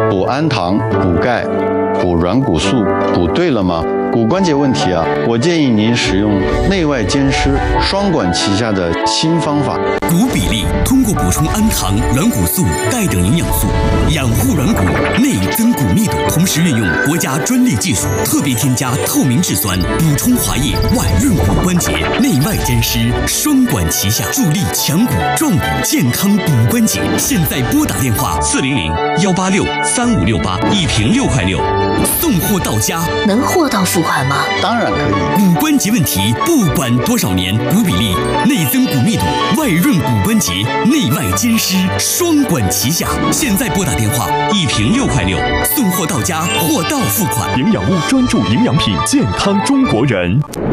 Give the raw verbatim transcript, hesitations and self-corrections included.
补氨糖、补钙、补软骨素，补对了吗？骨关节问题啊，我建议您使用内外兼施双管齐下的新方法。 骨比例通过补充氨糖、软骨素、钙等营养素，养护软骨，内增骨密度，同时运用国家专利技术，特别添加透明质酸，补充滑液，外润骨关节，内外兼施，双管齐下，助力强骨壮骨，健康骨关节。现在拨打电话四零零幺八六三五六八，一瓶六块六，送货到家。 能货到付款吗？ 当然可以。 骨关节问题，不管多少年，骨比例、内增骨密度、外润骨关节，内外兼施，双管齐下。现在拨打电话，一瓶六块六，送货到家，货到付款。 营养屋专注营养品，健康中国人。